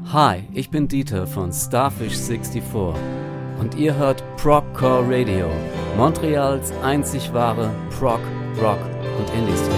Hi, ich bin Dieter von Starfish64 und ihr hört Progcore Radio, Montreals einzig wahre Prog, Rock und Indie-Station.